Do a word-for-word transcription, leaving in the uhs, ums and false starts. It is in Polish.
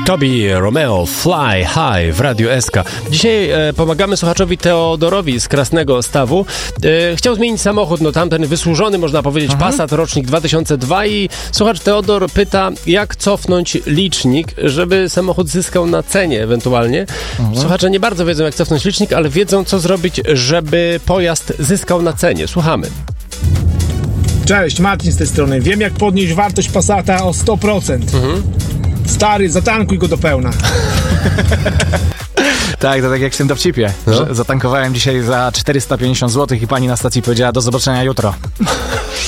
Tobi Romeo, Fly High w Radiu S K. Dzisiaj e, pomagamy słuchaczowi Teodorowi z Krasnego Stawu. E, chciał zmienić samochód, no tamten wysłużony, można powiedzieć, mhm. Passat, rocznik dwa tysiące drugi i słuchacz Teodor pyta, jak cofnąć licznik, żeby samochód zyskał na cenie ewentualnie. Mhm. Słuchacze nie bardzo wiedzą, jak cofnąć licznik, ale wiedzą, co zrobić, żeby pojazd zyskał na cenie. Słuchamy. Cześć, Marcin z tej strony. Wiem, jak podnieść wartość Passata o sto procent. Mhm. Stary, zatankuj go do pełna. Tak, to tak jak w tym dowcipie. No. Zatankowałem dzisiaj za czterysta pięćdziesiąt złotych i pani na stacji powiedziała do zobaczenia jutro.